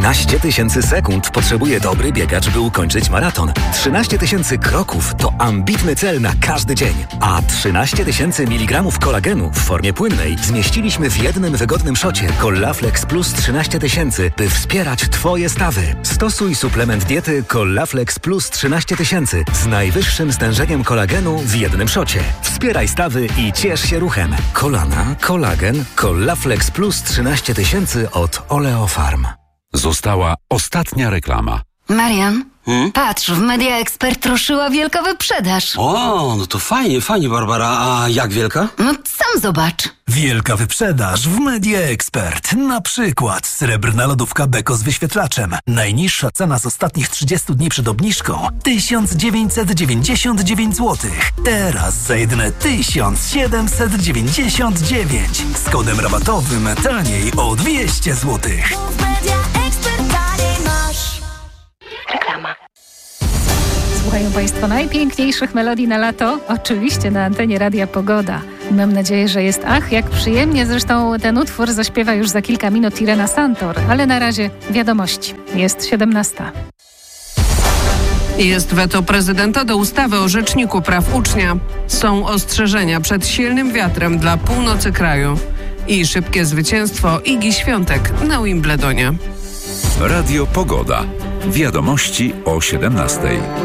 13 000 sekund potrzebuje dobry biegacz, by ukończyć maraton. 13 000 kroków to ambitny cel na każdy dzień. A 13 000 mg kolagenu w formie płynnej zmieściliśmy w jednym wygodnym szocie Collaflex Plus 13 000, by wspierać Twoje stawy. Stosuj suplement diety Collaflex Plus 13 000 z najwyższym stężeniem kolagenu w jednym szocie. Wspieraj stawy i ciesz się ruchem. Kolana, kolagen, Collaflex Plus 13 000 od Oleofarm. Została ostatnia reklama. Marian, patrz, w Media Expert ruszyła wielka wyprzedaż. O, no to fajnie, Barbara. A jak wielka? No sam zobacz. Wielka wyprzedaż w Media Expert. Na przykład srebrna lodówka Beko z wyświetlaczem. Najniższa cena z ostatnich 30 dni przed obniżką 1999 zł. Teraz za jedyne 1799. Z kodem rabatowym taniej o 200 zł. Reklama. Słuchają Państwo najpiękniejszych melodii na lato, oczywiście na antenie Radia Pogoda. Mam nadzieję, że jest jak przyjemnie. Zresztą ten utwór zaśpiewa już za kilka minut Irena Santor, ale na razie wiadomości. Jest 17. Jest weto prezydenta do ustawy o Rzeczniku Praw Ucznia. Są ostrzeżenia przed silnym wiatrem dla północy kraju. I szybkie zwycięstwo Igi Świątek na Wimbledonie. Radio Pogoda. Wiadomości o 17.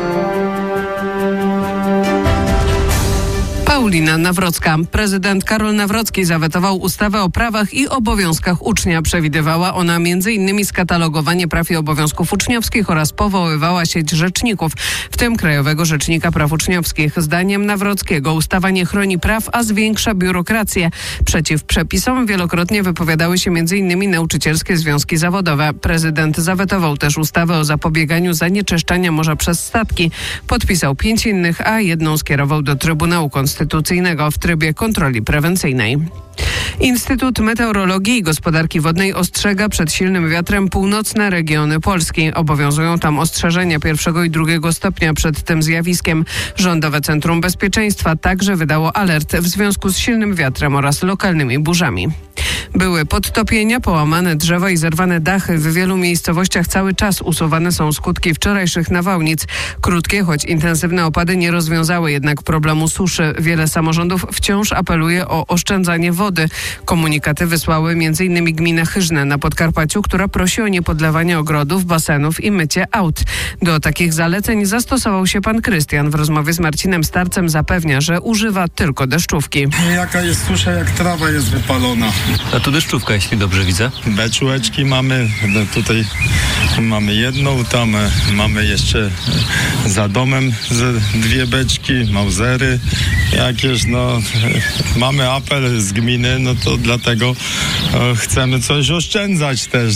Paulina Nawrocka. Prezydent Karol Nawrocki zawetował ustawę o prawach i obowiązkach ucznia. Przewidywała ona m.in. skatalogowanie praw i obowiązków uczniowskich oraz powoływała sieć rzeczników, w tym Krajowego Rzecznika Praw Uczniowskich. Zdaniem Nawrockiego ustawa nie chroni praw, a zwiększa biurokrację. Przeciw przepisom wielokrotnie wypowiadały się m.in. nauczycielskie związki zawodowe. Prezydent zawetował też ustawę o zapobieganiu zanieczyszczania morza przez statki. Podpisał 5 innych, a jedną skierował do Trybunału Konstytucyjnego w trybie kontroli prewencyjnej. Instytut Meteorologii i Gospodarki Wodnej ostrzega przed silnym wiatrem północne regiony Polski. Obowiązują tam ostrzeżenia 1. i 2. stopnia przed tym zjawiskiem. Rządowe Centrum Bezpieczeństwa także wydało alert w związku z silnym wiatrem oraz lokalnymi burzami. Były podtopienia, połamane drzewa i zerwane dachy. W wielu miejscowościach cały czas usuwane są skutki wczorajszych nawałnic. Krótkie, choć intensywne opady nie rozwiązały jednak problemu suszy. Wiele samorządów wciąż apeluje o oszczędzanie wody. Komunikaty wysłały m.in. gmina Hyżne na Podkarpaciu, która prosi o niepodlewanie ogrodów, basenów i mycie aut. Do takich zaleceń zastosował się pan Krystian. W rozmowie z Marcinem Starcem zapewnia, że używa tylko deszczówki. Jaka jest susza, jak trawa jest wypalona. A tu deszczówka, jeśli dobrze widzę. Beczłeczki mamy, tutaj mamy jedną, tam mamy jeszcze za domem 2 beczki, mauzery jakieś, mamy apel z gminy, to dlatego chcemy coś oszczędzać też,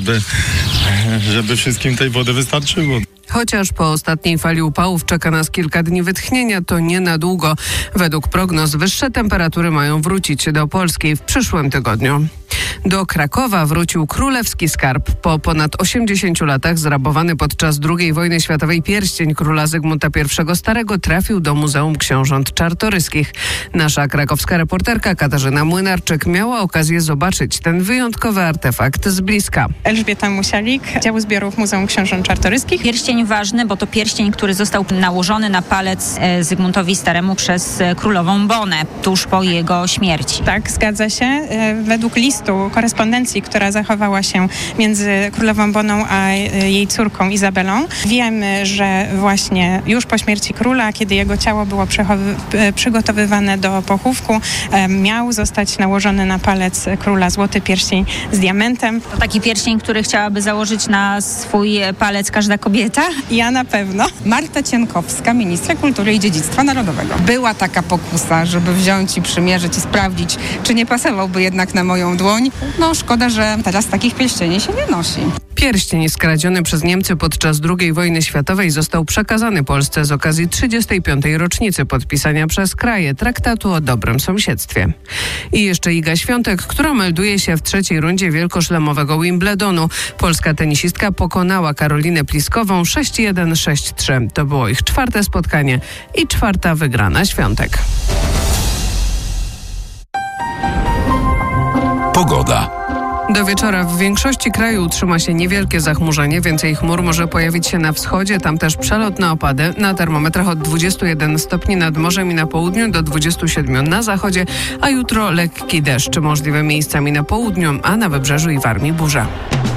żeby wszystkim tej wody wystarczyło. Chociaż po ostatniej fali upałów czeka nas kilka dni wytchnienia, to nie na długo. Według prognoz wyższe temperatury mają wrócić do Polski w przyszłym tygodniu. Do Krakowa wrócił królewski skarb. Po ponad 80 latach zrabowany podczas II wojny światowej pierścień króla Zygmunta I Starego trafił do Muzeum Książąt Czartoryskich. Nasza krakowska reporterka Katarzyna Młynarczyk miała okazję zobaczyć ten wyjątkowy artefakt z bliska. Elżbieta Musialik, Dział Zbiorów Muzeum Książąt Czartoryskich. Pierścień ważny, bo to pierścień, który został nałożony na palec Zygmuntowi Staremu przez królową Bonę tuż po jego śmierci. Tak, zgadza się. Według listu korespondencji, która zachowała się między królową Boną a jej córką Izabelą, wiemy, że właśnie już po śmierci króla, kiedy jego ciało było przygotowywane do pochówku, miał zostać nałożony na palec króla złoty pierścień z diamentem. To taki pierścień, który chciałaby założyć na swój palec każda kobieta? Ja na pewno. Marta Cienkowska, ministra kultury i dziedzictwa narodowego. Była taka pokusa, żeby wziąć i przymierzyć i sprawdzić, czy nie pasowałby jednak na moją dłoń. Szkoda, że teraz takich pierścieni się nie nosi. Pierścień skradziony przez Niemcy podczas II wojny światowej został przekazany Polsce z okazji 35. rocznicy podpisania przez kraje traktatu o dobrym sąsiedztwie. I jeszcze Iga Świątek, która melduje się w 3. rundzie wielkoszlemowego Wimbledonu. Polska tenisistka pokonała Karolinę Pliskową 6-1, 6-3. To było ich 4. spotkanie i 4. wygrana Świątek. Pogoda. Do wieczora w większości kraju utrzyma się niewielkie zachmurzenie. Więcej chmur może pojawić się na wschodzie, tam też przelotne opady. Na termometrach od 21 stopni nad morzem i na południu do 27 na zachodzie, a jutro lekki deszcz, możliwe miejscami na południu, a na wybrzeżu i Warmii burza.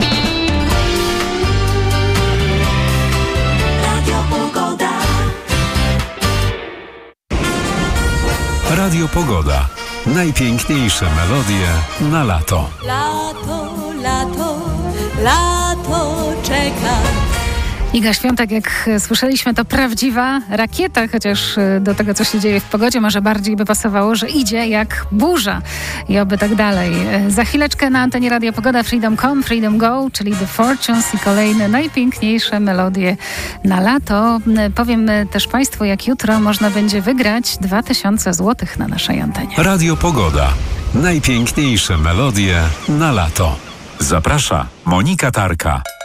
Radio Pogoda. Najpiękniejsze melodie na lato. Lato, lato, lato czeka. Iga Świątek, jak słyszeliśmy, to prawdziwa rakieta, chociaż do tego, co się dzieje w pogodzie, może bardziej by pasowało, że idzie jak burza i oby tak dalej. Za chwileczkę na antenie Radia Pogoda Freedom Come, Freedom Go, czyli The Fortunes i kolejne najpiękniejsze melodie na lato. Powiem też Państwu, jak jutro można będzie wygrać 2000 zł na naszej antenie. Radio Pogoda. Najpiękniejsze melodie na lato. Zaprasza Monika Tarka.